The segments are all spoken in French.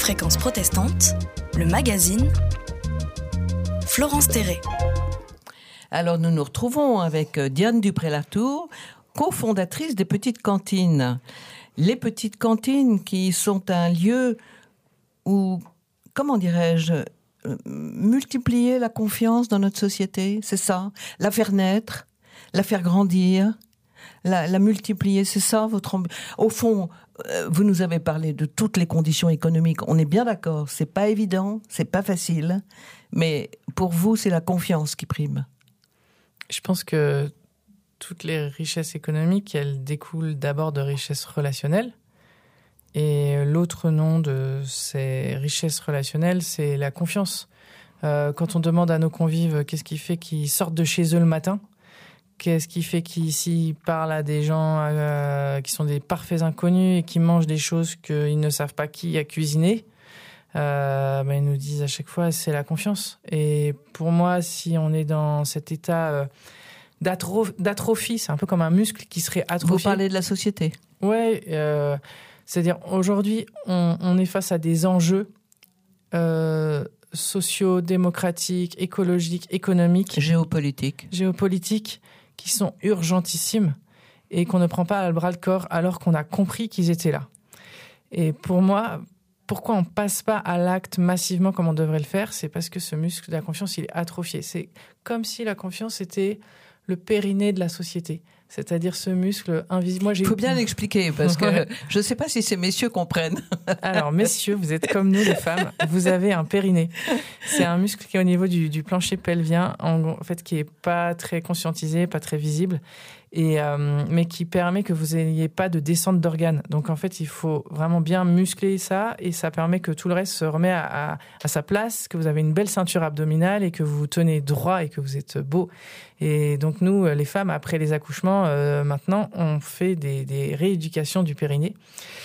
Fréquence protestante, le magazine, Florence Terré. Alors nous nous retrouvons avec Diane Dupré-Latour, cofondatrice des Petites Cantines. Les Petites Cantines qui sont un lieu où, comment dirais-je, multiplier la confiance dans notre société, c'est ça? La faire naître, la faire grandir, la multiplier, c'est ça votre Au fond, vous nous avez parlé de toutes les conditions économiques. On est bien d'accord, c'est pas évident, c'est pas facile, mais pour vous, c'est la confiance qui prime. Je pense que toutes les richesses économiques, elles découlent d'abord de richesses relationnelles. Et l'autre nom de ces richesses relationnelles, c'est la confiance. Quand on demande à nos convives qu'est-ce qui fait qu'ils sortent de chez eux le matin, qu'est-ce qui fait qu'ils parlent à des gens qui sont des parfaits inconnus et qui mangent des choses qu'ils ne savent pas qui a cuisiné, ils nous disent à chaque fois c'est la confiance. Et pour moi, si on est dans cet état d'atrophie, c'est un peu comme un muscle qui serait atrophié. Vous parlez de la société. Ouais, c'est-à-dire aujourd'hui, on est face à des enjeux sociaux, démocratiques, écologiques, économiques, géopolitiques, qui sont urgentissimes et qu'on ne prend pas à bras le corps alors qu'on a compris qu'ils étaient là. Et pour moi, pourquoi on passe pas à l'acte massivement comme on devrait le faire? C'est parce que ce muscle de la confiance, il est atrophié. C'est comme si la confiance était le périnée de la société. C'est-à-dire ce muscle invisible. Il faut bien l'expliquer, parce que je ne sais pas si ces messieurs comprennent. Alors, messieurs, vous êtes comme nous, les femmes, vous avez un périnée. C'est un muscle qui est au niveau du plancher pelvien, en fait, qui n'est pas très conscientisé, pas très visible, mais qui permet que vous n'ayez pas de descente d'organes. Donc, en fait, il faut vraiment bien muscler ça, et ça permet que tout le reste se remet à sa place, que vous avez une belle ceinture abdominale et que vous vous tenez droit et que vous êtes beau. Et donc, nous, les femmes, après les accouchements, maintenant, on fait des rééducations du périnée.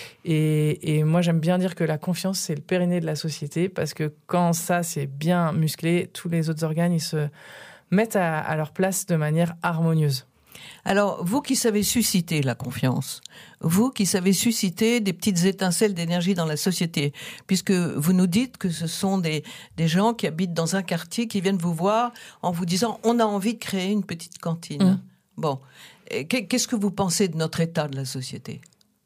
Et moi, j'aime bien dire que la confiance, c'est le périnée de la société, parce que quand ça, c'est bien musclé, tous les autres organes, ils se mettent à leur place de manière harmonieuse. Alors, vous qui savez susciter la confiance, vous qui savez susciter des petites étincelles d'énergie dans la société, puisque vous nous dites que ce sont des gens qui habitent dans un quartier qui viennent vous voir en vous disant « on a envie de créer une petite cantine ». Bon, qu'est-ce que vous pensez de notre état de la société?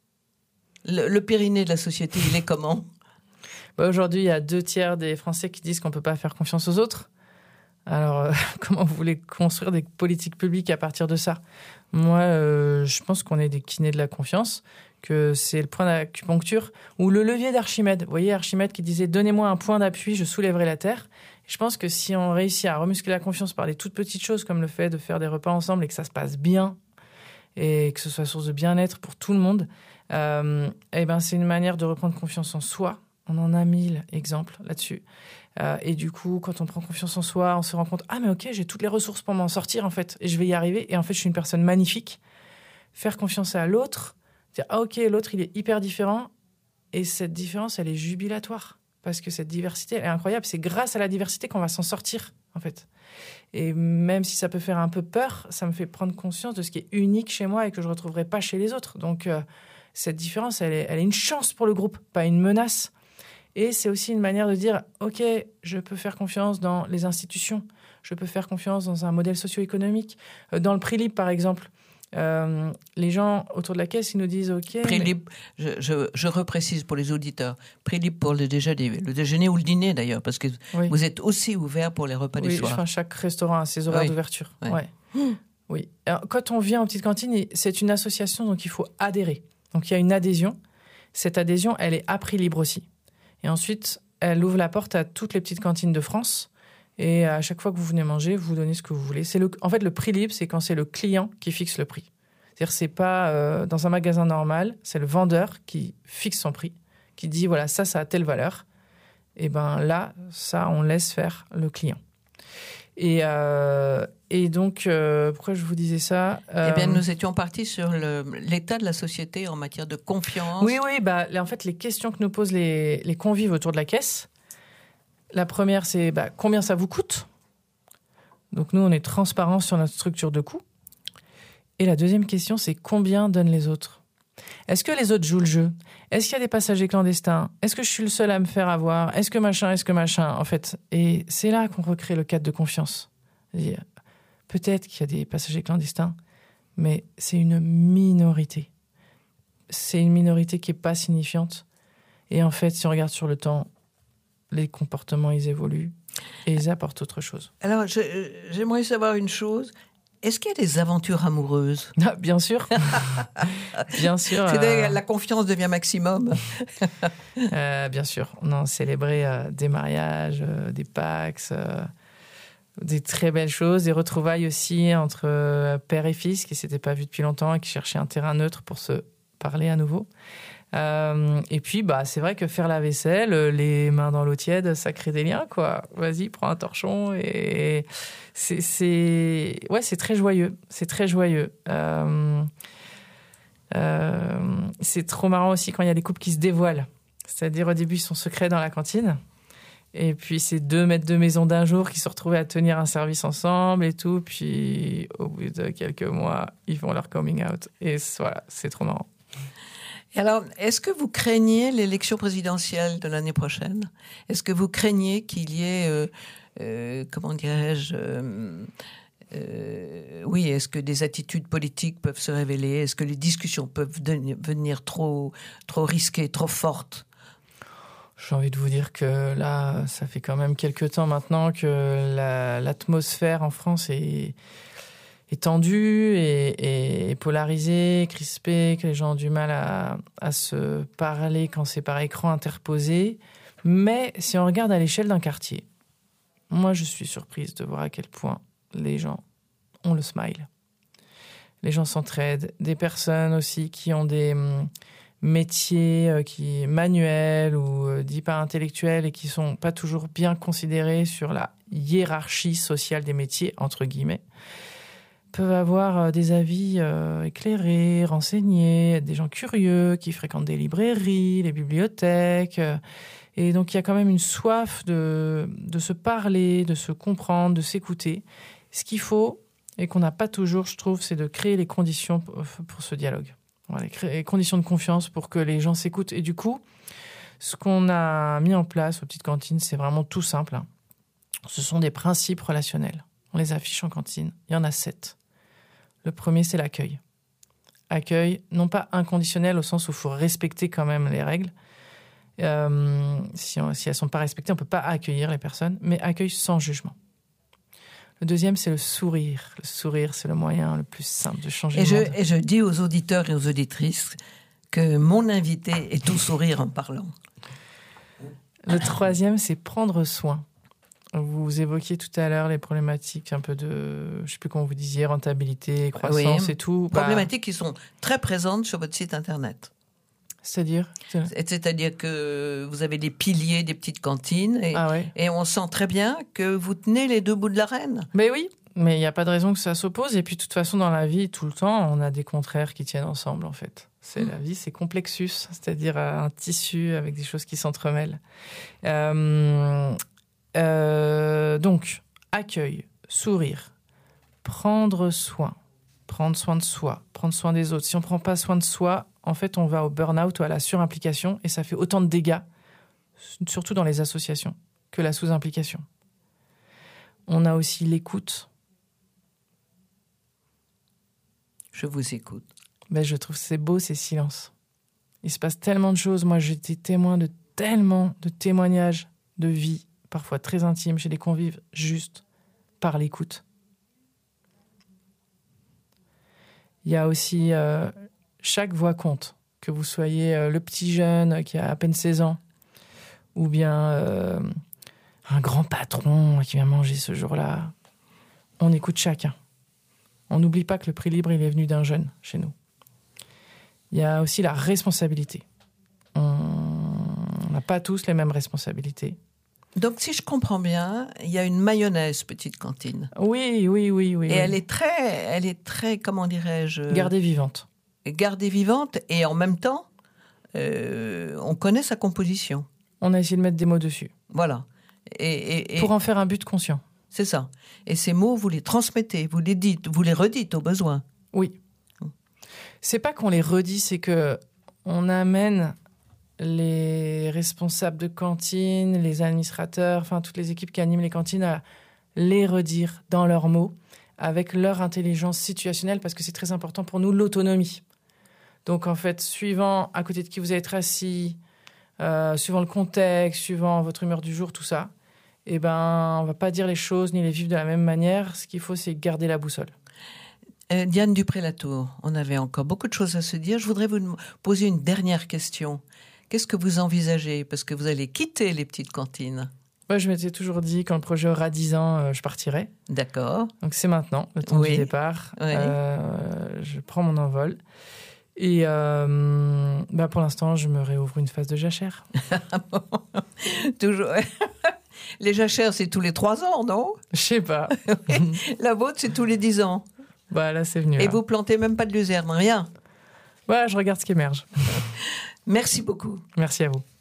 Le périnée de la société, il est comment? Aujourd'hui, il y a 2/3 des Français qui disent qu'on ne peut pas faire confiance aux autres. Alors, comment vous voulez construire des politiques publiques à partir de ça? Moi, je pense qu'on est des kinés de la confiance, que c'est le point d'acupuncture ou le levier d'Archimède. Vous voyez, Archimède qui disait « Donnez-moi un point d'appui, je soulèverai la terre ». Je pense que si on réussit à remuscler la confiance par des toutes petites choses comme le fait de faire des repas ensemble et que ça se passe bien et que ce soit source de bien-être pour tout le monde, c'est une manière de reprendre confiance en soi. On en a 1000 exemples là-dessus. Et du coup, quand on prend confiance en soi, on se rend compte « Ah, mais ok, j'ai toutes les ressources pour m'en sortir, en fait, et je vais y arriver. Et en fait, je suis une personne magnifique. » Faire confiance à l'autre, dire « Ah, ok, l'autre, il est hyper différent. » Et cette différence, elle est jubilatoire. Parce que cette diversité, elle est incroyable. C'est grâce à la diversité qu'on va s'en sortir, en fait. Et même si ça peut faire un peu peur, ça me fait prendre conscience de ce qui est unique chez moi et que je ne retrouverai pas chez les autres. Donc, cette différence, elle est une chance pour le groupe, pas une menace. Et c'est aussi une manière de dire « Ok, je peux faire confiance dans les institutions. Je peux faire confiance dans un modèle socio-économique. » Dans le prix libre, par exemple, les gens autour de la caisse, ils nous disent « Ok... » Prix libre, je reprécise pour les auditeurs, prix libre pour le déjeuner ou le dîner d'ailleurs, parce que vous êtes aussi ouvert pour les repas du soir. Oui, chaque restaurant a ses horaires d'ouverture. Ouais. Oui. Alors, quand on vient en petite cantine, c'est une association, donc il faut adhérer. Donc il y a une adhésion. Cette adhésion, elle est à prix libre aussi. Et ensuite, elle ouvre la porte à toutes les petites cantines de France. Et à chaque fois que vous venez manger, vous donnez ce que vous voulez. En fait, le prix libre, c'est quand c'est le client qui fixe le prix. C'est-à-dire, c'est pas dans un magasin normal, c'est le vendeur qui fixe son prix, qui dit, voilà, ça a telle valeur. Et là, ça, on laisse faire le client. Et donc, pourquoi je vous disais ça? Nous étions partis sur l'état de la société en matière de confiance. Oui, en fait, les questions que nous posent les convives autour de la caisse, la première, c'est combien ça vous coûte? Donc, nous, on est transparent sur notre structure de coûts. Et la deuxième question, c'est combien donnent les autres? Est-ce que les autres jouent le jeu? Est-ce qu'il y a des passagers clandestins? Est-ce que je suis le seul à me faire avoir? Est-ce que machin, en fait? Et c'est là qu'on recrée le cadre de confiance. Peut-être qu'il y a des passagers clandestins, mais c'est une minorité. C'est une minorité qui n'est pas signifiante. Et en fait, si on regarde sur le temps, les comportements, ils évoluent et ils apportent autre chose. Alors, j'aimerais savoir une chose. Est-ce qu'il y a des aventures amoureuses? Ah, bien sûr. Bien sûr. La confiance devient maximum. Bien sûr. On a célébré des mariages, des Pacs, des très belles choses, des retrouvailles aussi entre père et fils qui ne s'étaient pas vus depuis longtemps et qui cherchaient un terrain neutre pour se parler à nouveau. Et puis, c'est vrai que faire la vaisselle, les mains dans l'eau tiède, ça crée des liens, quoi. Vas-y, prends un torchon et c'est très joyeux. C'est très joyeux. C'est trop marrant aussi quand il y a des couples qui se dévoilent. C'est-à-dire, au début, ils sont secrets dans la cantine. Et puis, c'est 2 maîtres de maison d'un jour qui se retrouvaient à tenir un service ensemble et tout. Puis, au bout de quelques mois, ils font leur coming out. Et voilà, c'est trop marrant. Et alors, est-ce que vous craignez l'élection présidentielle de l'année prochaine? Est-ce que vous craignez qu'il y ait, comment dirais-je, oui, est-ce que des attitudes politiques peuvent se révéler? Est-ce que les discussions peuvent devenir trop risquées, trop fortes? J'ai envie de vous dire que là, ça fait quand même quelques temps maintenant que l'atmosphère en France est tendue et polarisée, crispée, que les gens ont du mal à se parler quand c'est par écran interposé. Mais si on regarde à l'échelle d'un quartier, moi, je suis surprise de voir à quel point les gens ont le smile. Les gens s'entraident. Des personnes aussi qui ont des métiers manuels ou dits pas intellectuels et qui sont pas toujours bien considérés sur la hiérarchie sociale des métiers, entre guillemets, peuvent avoir des avis éclairés, renseignés, des gens curieux qui fréquentent des librairies, les bibliothèques. Et donc, il y a quand même une soif de se parler, de se comprendre, de s'écouter. Ce qu'il faut, et qu'on n'a pas toujours, je trouve, c'est de créer les conditions pour ce dialogue. Voilà, créer les conditions de confiance pour que les gens s'écoutent. Et du coup, ce qu'on a mis en place aux petites cantines, c'est vraiment tout simple. Ce sont des principes relationnels. On les affiche en cantine. Il y en a 7. Le premier, c'est l'accueil. Accueil, non pas inconditionnel au sens où il faut respecter quand même les règles. Si elles ne sont pas respectées, on ne peut pas accueillir les personnes, mais accueil sans jugement. Le deuxième, c'est le sourire. Le sourire, c'est le moyen le plus simple de changer le monde. Et je dis aux auditeurs et aux auditrices que mon invité est tout sourire en parlant. Le troisième, c'est prendre soin. Vous évoquiez tout à l'heure les problématiques un peu de, je ne sais plus comment vous disiez, rentabilité, croissance et tout. Problématiques qui sont très présentes sur votre site internet. C'est-à-dire que vous avez des piliers des petites cantines et on sent très bien que vous tenez les deux bouts de la reine. Mais oui, mais il n'y a pas de raison que ça s'oppose. Et puis de toute façon, dans la vie, tout le temps, on a des contraires qui tiennent ensemble en fait. La vie, c'est complexus, c'est-à-dire un tissu avec des choses qui s'entremêlent. Donc, accueil, sourire, prendre soin de soi, prendre soin des autres. Si on ne prend pas soin de soi, en fait, on va au burn-out ou à la surimplication et ça fait autant de dégâts, surtout dans les associations, que la sous-implication. On a aussi l'écoute. Je vous écoute. Je trouve que c'est beau, ces silences. Il se passe tellement de choses. Moi, j'étais témoin de tellement de témoignages de vie, parfois très intimes, chez des convives, juste par l'écoute. Il y a aussi chaque voix compte, que vous soyez le petit jeune qui a à peine 16 ans, ou bien un grand patron qui vient manger ce jour-là. On écoute chacun. On n'oublie pas que le prix libre, il est venu d'un jeune chez nous. Il y a aussi la responsabilité. On n'a pas tous les mêmes responsabilités. Donc, si je comprends bien, il y a une mayonnaise petite cantine. Oui. Et elle est très, comment dirais-je... Gardée vivante. Gardée vivante et en même temps, on connaît sa composition. On a essayé de mettre des mots dessus. Voilà. Et pour en faire un but conscient. C'est ça. Et ces mots, vous les transmettez, vous les dites, vous les redites au besoin. Oui. C'est pas qu'on les redit, c'est que on amène les responsables de cantine, les administrateurs, enfin toutes les équipes qui animent les cantines à les redire dans leurs mots, avec leur intelligence situationnelle, parce que c'est très important pour nous, l'autonomie. Donc en fait, suivant à côté de qui vous allez être assis, suivant le contexte, suivant votre humeur du jour, tout ça, on va pas dire les choses ni les vivre de la même manière. Ce qu'il faut, c'est garder la boussole. Diane Dupré-Latour, on avait encore beaucoup de choses à se dire. Je voudrais vous poser une dernière question. Qu'est-ce que vous envisagez? Parce que vous allez quitter les petites cantines. Moi, je m'étais toujours dit, quand le projet aura 10 ans, je partirai. D'accord. Donc c'est maintenant, le temps du départ. Oui. Je prends mon envol. Et pour l'instant, je me réouvre une phase de jachère. Toujours. Les jachères, c'est tous les 3 ans, non? Je sais pas. La vôtre, c'est tous les 10 ans. Là, c'est venu. Et vous plantez même pas de luzerne, rien? Je regarde ce qui émerge. Merci beaucoup. Merci à vous.